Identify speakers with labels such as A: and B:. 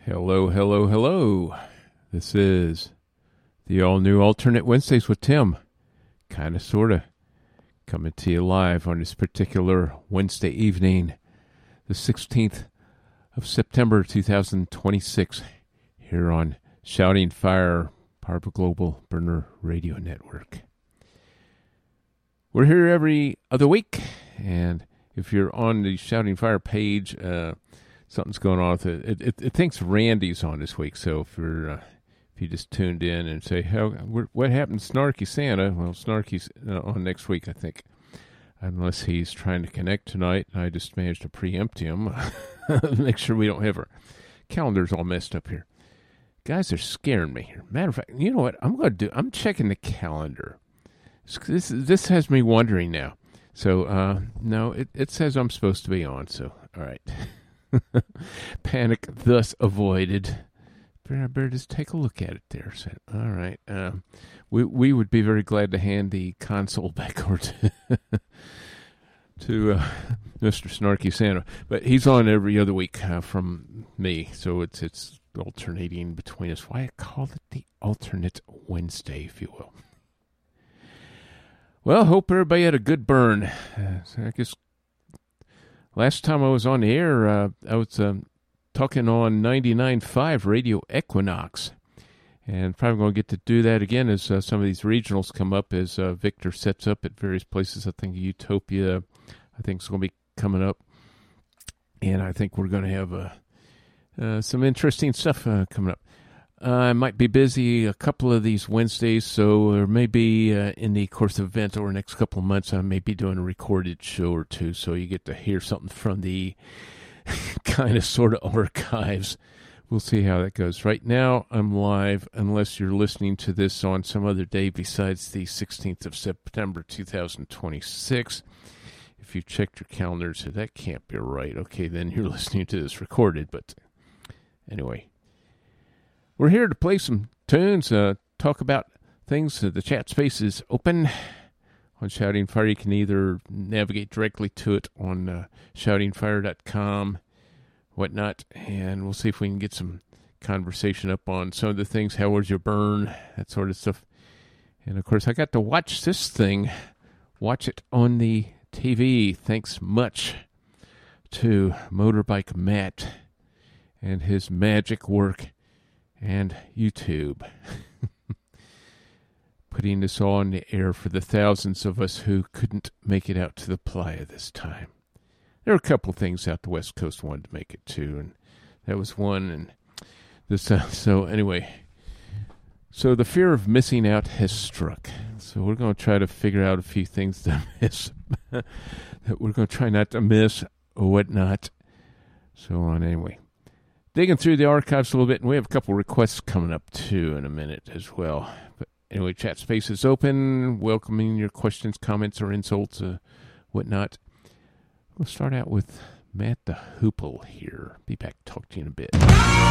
A: Hello, hello, hello. This is the all-new Alternate Wednesdays with Tim. Kinda, sorta. Coming to you live on this particular Wednesday evening, the 16th of September 2026, here on Shouting Fire, part of Global Burner Radio Network. We're here every other week, and if you're on the Shouting Fire page, something's going on with it. It thinks Randy's on this week, so if you just tuned in and say, what happened to Snarky Santa? Well, Snarky's on next week, I think, unless he's trying to connect tonight. I just managed to preempt him. Make sure we don't have our calendars all messed up here. Guys are scaring me here. Matter of fact, you know what I'm checking the calendar. This has me wondering now. So, no, it says I'm supposed to be on, so, all right. Panic thus avoided. I better just take a look at it there. So, all right. We would be very glad to hand the console back over to Mr. Snarky Santa. But he's on every other week from me, so it's alternating between us. Why I call it the alternate Wednesday, if you will. Well, hope everybody had a good burn. I guess last time I was on the air, I was talking on 99.5 Radio Equinox. And probably going to get to do that again as some of these regionals come up, as Victor sets up at various places. I think Utopia, I think, is going to be coming up. And I think we're going to have some interesting stuff coming up. I might be busy a couple of these Wednesdays, so or maybe in the course of event over the next couple of months, I may be doing a recorded show or two, so you get to hear something from the kind of sort of archives. We'll see how that goes. Right now, I'm live, unless you're listening to this on some other day besides the 16th of September 2026. If you checked your calendars, that can't be right. Okay, then you're listening to this recorded, but anyway. We're here to play some tunes, talk about things. The chat space is open on Shouting Fire. You can either navigate directly to it on shoutingfire.com, whatnot, and we'll see if we can get some conversation up on some of the things. How was your burn? That sort of stuff. And, of course, I got to watch this thing, watch it on the TV. Thanks much to Motorbike Matt and his magic work. And YouTube, putting this all on the air for the thousands of us who couldn't make it out to the playa this time. There were a couple of things out the West Coast wanted to make it too, and that was one. And this, so anyway, so the fear of missing out has struck. So we're going to try to figure out a few things to miss, that we're going to try not to miss or whatnot. So on anyway. Digging through the archives a little bit, and we have a couple requests coming up, too, in a minute as well. But anyway, chat space is open, welcoming your questions, comments, or insults, whatnot. We'll start out with Matt the Hoople here. Be back to talk to you in a bit.